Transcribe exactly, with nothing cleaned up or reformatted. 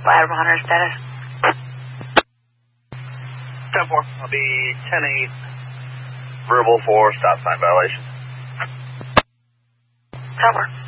Lattimore Hunter status. ten four, I'll be ten eight, verbal for stop sign violation. Cover.